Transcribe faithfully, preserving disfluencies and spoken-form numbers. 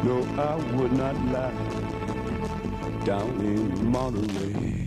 No, I would not lie down in Monterey.